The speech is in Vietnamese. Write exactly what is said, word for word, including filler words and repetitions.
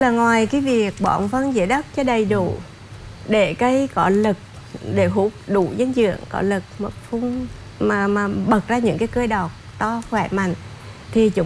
Là ngoài cái việc bón phân dưới đất cho đầy đủ để cây có lực, để hút đủ dinh dưỡng, có lực mà phun mà mà bật ra những cái cây đọt to khỏe mạnh, thì chúng